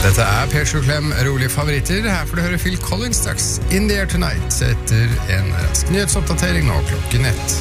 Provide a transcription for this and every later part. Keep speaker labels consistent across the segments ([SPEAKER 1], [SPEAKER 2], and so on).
[SPEAKER 1] Dette Per Sjuklem, rolige favoritter. Her får du høre Phil Collins straks In the Air Tonight etter en rask nyhetsoppdatering nå klokken 1.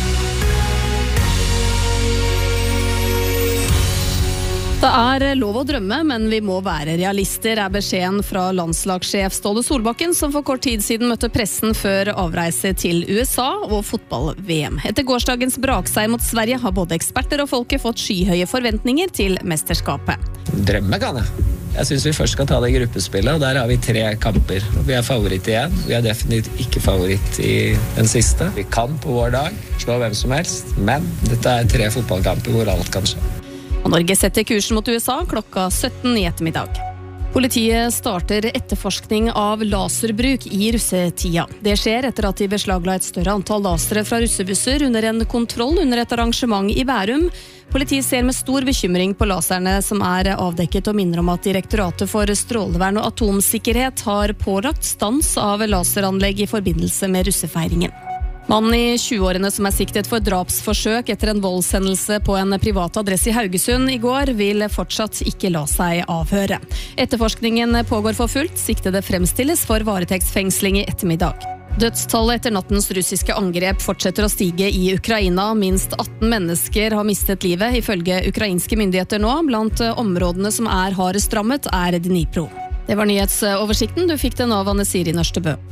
[SPEAKER 2] Det lov å drømme, men vi må være realister, beskjeden fra landslagssjef Ståle Solbakken, som for kort tid siden møtte pressen før avreise til USA og fotball-VM. Etter gårsdagens brakseier mot Sverige har både eksperter og folket fått skyhøye forventninger til mesterskapet.
[SPEAKER 3] Drømme kan jeg. Jeg synes vi først skal ta det gruppespillet, og der har vi 3 kamper. Vi favoritt igjen. Vi definitivt ikke favoritt i den siste. Vi kan på vår dag slå hvem som helst, men dette 3 fotballkamper hvor alt kan skje.
[SPEAKER 2] Og Norge setter kursen mot USA klokka 17 i ettermiddag. Politiet starter etterforskning av laserbruk i russetida. Det skjer etter at de beslagla et større antall lasere fra russebusser under en kontroll under et arrangement i Bærum. Politiet ser med stor bekymring på laserne som avdekket og minner om at Direktoratet for strålevern og atomsikkerhet har pålagt stans av laseranlegg i forbindelse med russefeiringen. Mannen i 20-årene som siktet for drapsforsøk etter en voldshendelse på en privat adresse i Haugesund i går, vil fortsatt ikke la seg avhøre. Etterforskningen pågår for fullt, siktede fremstilles for varetektsfengsling i ettermiddag. Dødstallet etter nattens russiske angrep fortsetter å stige i Ukraina. Minst 18 mennesker har mistet livet, ifølge ukrainske myndigheter nå. Blant områdene som hardest rammet Dnipro. Det var nyhetsoversikten. Du fikk den av Anne Siri Nørstebø.